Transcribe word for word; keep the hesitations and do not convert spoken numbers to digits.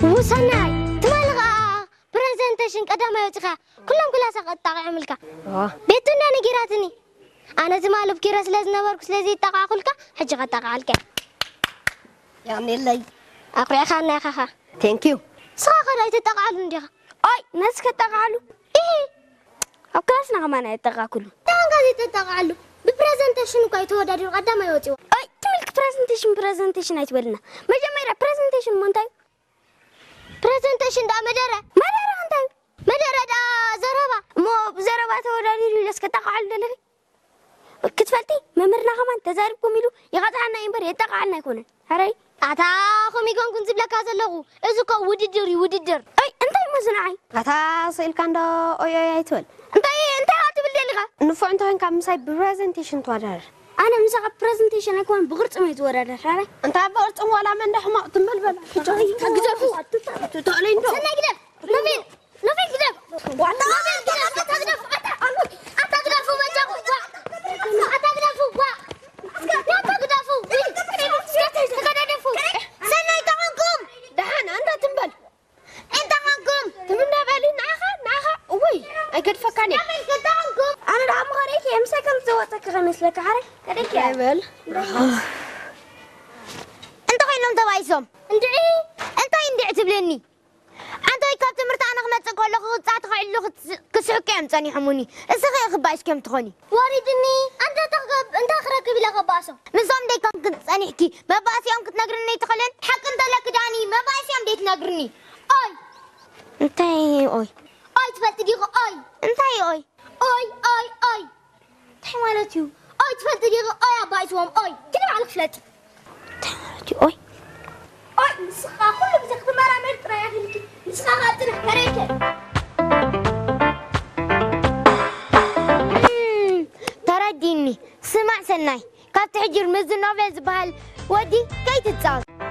وسناي تمالغا برزنتيشن قدام يوتخا كلهم كلاسا قطع عملكا بيتنا نجيراتني أنا زمالو بكيراس لازم نورك سلازي تقاقلك حجي قطعالك يعني اللي أقرأ خانة خا ثانك يو صاغة لا تتقالون ديها أي ناس كتقالوا إيه أكاسنا كمان يتقاكلوا تان قاعد تتقالوا ببرزنتيشن كاي تودادو قدام يوتيو أي تملك برزنتيشن برزنتيشن أيتولنا ما جمعنا برزنتيشن مونتاي برزنتيشن دا مدرة مدرة مونتاي مدرة دا زربا مو بزربا تودادو لسه كتقال دلري كتفلتي ممرنا كمان تزاربكم يلو يقطعنا ينبر يتقالنا يكونن هراي أتاخم يكون كنت بلا كذا لغو إذا كو وديدر يوديدر أي أنت مزنعي أتا سئل كان دا أي أي تول أنت أنت هاتي بالدلغة نفع أنت هن كم ساي برزنتيشن تودر أنا مسك برزنتيشن أكون بغرت أمي تودر هراي أنت بغرت أم ولا من ده ما تنبل بلا كجدفو تطالين دو سنة كده نبين نبين كده والله نبين كده أتغدف أتا أتغدف ما جابوا أتغدف وا أتغدف أتغدف سنة تعنكم دهان أنت تنبل أنت عنكم تمنى بالي ناخا ناخا وي أكيد فكاني نبين كده عنكم أنا دعم غريك يمسك الزواتك خمس لك عارف كذيك يا بل أنت خينهم توايسهم أنت إيه أنت يندي اعتبلني أنت يكابت مرت أنا خمسة كل خد ساعة خيل لغة كسر كم تاني حموني إسخي خبايش كم تخوني واردني أنت تغب أنت خرك بلا خباسه نظام ديك كنت أنا حكي ما باسي يوم كنت نقرني تخلين حق أنت لك داني ما باسي يوم ديك نقرني أي أنت أي أي تفلت ديك أي أنت أي أي أي أي أي تحملتيو أي تفلت ديك أي أبايسوم أي كده على خلتي تحملتيو أي أي مسخة كله بزخ بمرامل ترى يا أخي مسخة غاتنا كريكة ترديني سمع سناي كابت حجر مزنوفيز بهال ودي كي تتصال